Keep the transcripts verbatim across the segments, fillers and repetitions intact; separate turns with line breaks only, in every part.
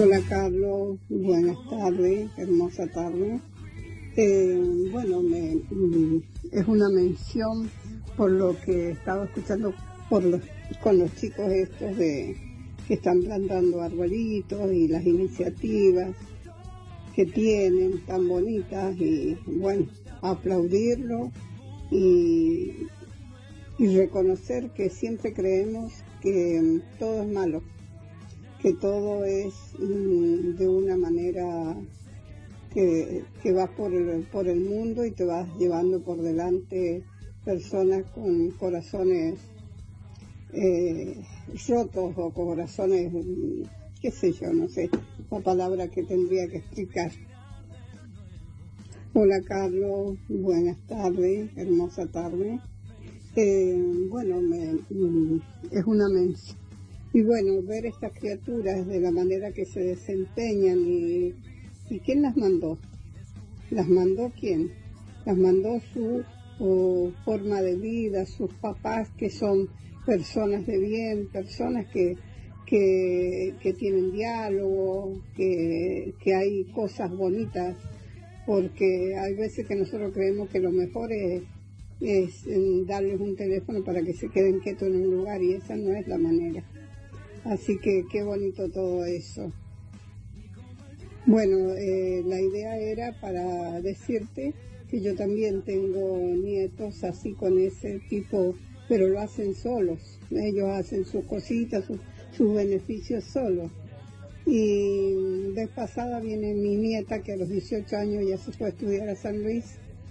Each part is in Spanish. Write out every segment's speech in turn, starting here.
Hola Carlos, buenas tardes, hermosa tarde. Eh, bueno, me, es una mención por lo que estaba escuchando por los, con los chicos estos de que están plantando arbolitos y las iniciativas que tienen tan bonitas y bueno, aplaudirlo y, y reconocer que siempre creemos que todo es malo, que todo es mm, de una manera que, que vas por el, por el mundo y te vas llevando por delante personas con corazones eh, rotos o corazones, qué sé yo, no sé la palabra que tendría que explicar. Hola Carlos, buenas tardes, hermosa tarde. Eh, bueno, me, mm, es una mención. Y bueno, ver estas criaturas de la manera que se desempeñan y, y ¿quién las mandó? ¿Las mandó quién? Las mandó su o, forma de vida, sus papás que son personas de bien, personas que, que, que tienen diálogo, que, que hay cosas bonitas, porque hay veces que nosotros creemos que lo mejor es, es darles un teléfono para que se queden quietos en un lugar y esa no es la manera. Así que qué bonito todo eso. Bueno, eh, la idea era para decirte que yo también tengo nietos así con ese tipo, pero lo hacen solos. Ellos hacen sus cositas, sus, sus beneficios solos. Y vez pasada viene mi nieta que a los dieciocho años ya se fue a estudiar a San Luis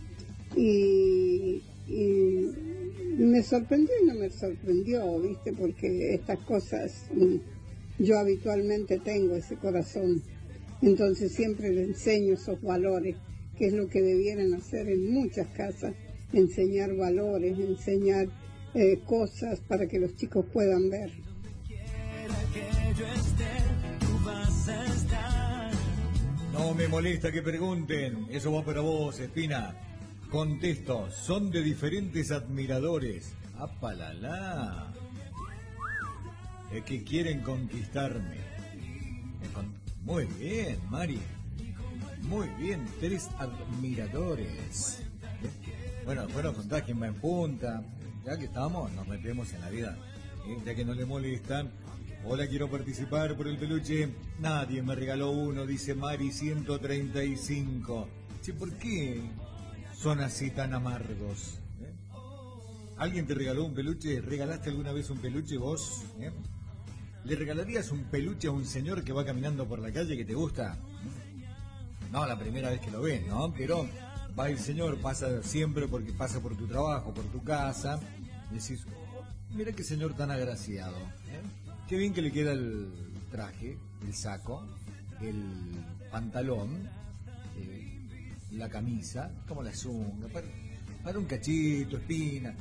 y... y me sorprendió y no me sorprendió, ¿viste? Porque estas cosas, yo habitualmente tengo ese corazón, entonces siempre le enseño esos valores, que es lo que debieran hacer en muchas casas, enseñar valores, enseñar eh, cosas para que los chicos puedan ver.
No me molesta que pregunten, eso va para vos, Espina. Contesto, son de diferentes admiradores. ¡Apalala! Es que quieren conquistarme. Muy bien, Mari. Muy bien, tres admiradores. Bueno, bueno, contá quién va en punta. Ya que estamos, nos metemos en la vida. Ya que no le molestan. Hola, quiero participar por el peluche. Nadie me regaló uno, dice Mari ciento treinta y cinco. Che, ¿por qué son así tan amargos? ¿Eh? ¿Alguien te regaló un peluche? ¿Regalaste alguna vez un peluche vos? ¿Eh? ¿Le regalarías un peluche a un señor que va caminando por la calle que te gusta? No, la primera vez que lo ves, ¿no? Pero va el señor, pasa siempre porque pasa por tu trabajo, por tu casa. Y decís, mira qué señor tan agraciado. ¿Eh? Qué bien que le queda el traje, el saco, el pantalón, eh, la camisa, como la zunga, para, para un cachito, Espina.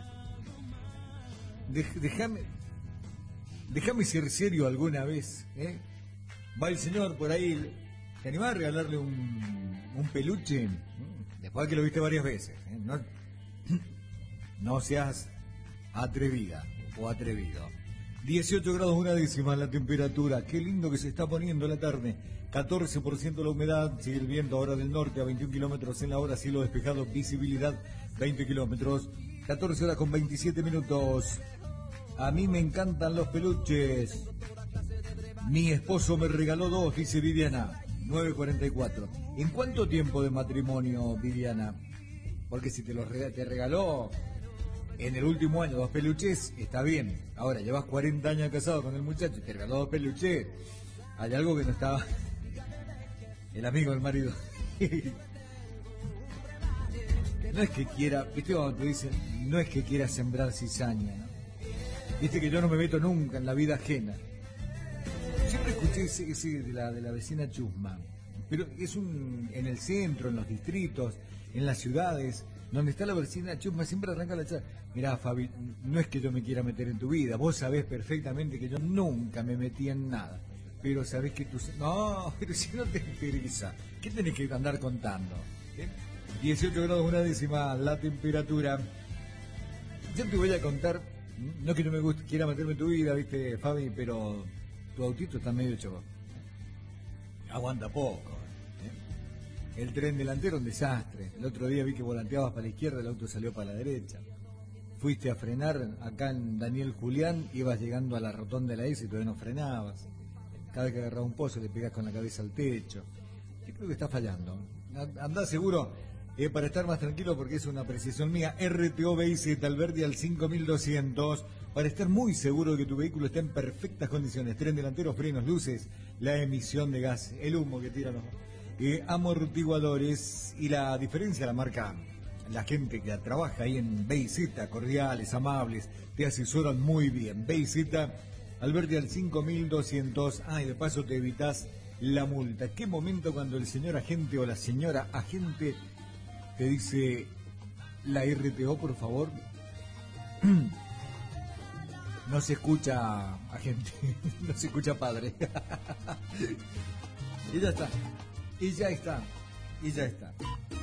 Dej, déjame, déjame ser serio alguna vez, ¿eh? Va el señor por ahí, ¿te animás a regalarle un, un peluche? Después que lo viste varias veces, ¿eh? No, no seas atrevida o atrevido. dieciocho grados una décima la temperatura, qué lindo que se está poniendo la tarde, catorce por ciento la humedad, sigue el viento ahora del norte a veintiún kilómetros en la hora, cielo despejado, visibilidad veinte kilómetros, catorce horas con veintisiete minutos. A mí me encantan los peluches, mi esposo me regaló dos, dice Viviana, nueve cuarenta y cuatro. ¿En cuánto tiempo de matrimonio, Viviana? Porque si te los reg- te regaló en el último año dos peluches, está bien. Ahora, llevas cuarenta años casado con el muchacho y te regaló dos peluches. Hay algo que no estaba. El amigo del marido. No es que quiera, viste cuando te dicen, no es que quiera sembrar cizaña, ¿no? Viste que yo no me meto nunca en la vida ajena. Siempre escuché ese, ese de la de la vecina Chusma, pero es un en el centro, en los distritos, en las ciudades, donde está la vecina Chusma, siempre arranca la charla. Mirá, Fabi, no es que yo me quiera meter en tu vida, vos sabés perfectamente que yo nunca me metí en nada, pero sabés que tú... No, pero si no te interesa, ¿qué tenés que andar contando? ¿Eh? dieciocho grados una décima la temperatura. Yo te voy a contar, no es que yo me guste, quiera meterme en tu vida, viste, Fabi, pero tu autito está medio choco. aguanta poco. ¿eh? El tren delantero un desastre. El otro día vi que volanteabas para la izquierda, el auto salió para la derecha. Fuiste a frenar acá en Daniel Julián, ibas llegando a la rotonda de la S y todavía no frenabas. Cada vez que agarraba un pozo le pegás con la cabeza al techo. Yo creo que está fallando. Andá seguro, eh, para estar más tranquilo, porque es una apreciación mía, R T O B I Z Alberdi al cinco mil doscientos, para estar muy seguro de que tu vehículo está en perfectas condiciones. Tren delantero, frenos, luces, la emisión de gas, el humo que tiran los eh, amortiguadores y la diferencia la marca la gente que trabaja ahí en B I Z, cordiales, amables, te asesoran muy bien. B I Z Alberdi al cinco mil doscientos. Ah, y de paso te evitas la multa. ¿Qué momento cuando el señor agente o la señora agente te dice la R T O, por favor? No se escucha agente, no se escucha padre. Y ya está, y ya está, y ya está.